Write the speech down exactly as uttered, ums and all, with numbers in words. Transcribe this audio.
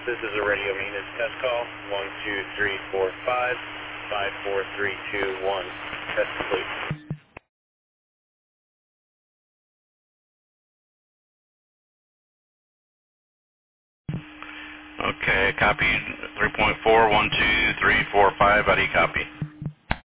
This is a radio maintenance test call. One, two, three, four, five, five, four, three, two, one. Test complete. Okay, copy three point four, one, two, three, four, five. How do you copy?